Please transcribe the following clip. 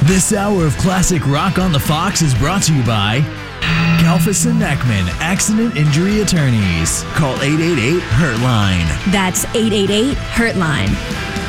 This hour of classic rock on the Fox is brought to you by Galfus and Neckman, Accident Injury Attorneys. Call 888-HURT-LINE. That's 888-HURT-LINE.